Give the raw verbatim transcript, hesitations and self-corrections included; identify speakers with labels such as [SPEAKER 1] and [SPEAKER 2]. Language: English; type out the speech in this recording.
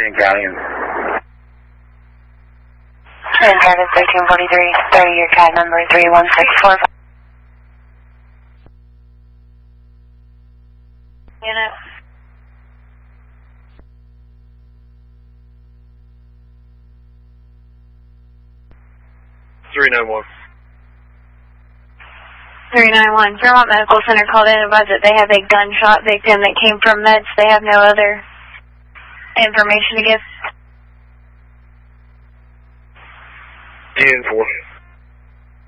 [SPEAKER 1] Berrien County.
[SPEAKER 2] And Private thirteen forty-three, sorry, your C A D number three one six four five. Unit.
[SPEAKER 1] three nine one.
[SPEAKER 2] three nine one. Fairmont Medical Center called in and advised that they have a gunshot victim that came from meds. They have no other information to give.
[SPEAKER 1] ten four.